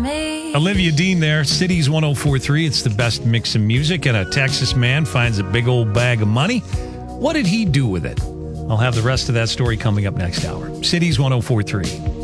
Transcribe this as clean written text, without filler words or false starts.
Olivia Dean there, Cities 104.3. It's the best mix of music, and a Texas man finds a big old bag of money. What did he do with it? I'll have the rest of that story coming up next hour. Cities 104.3.